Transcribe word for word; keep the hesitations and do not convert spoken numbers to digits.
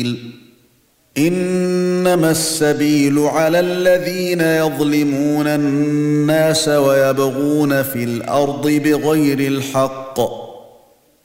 إنما السبيل على الذين يظلمون الناس ويبغون في الأرض بغير الحق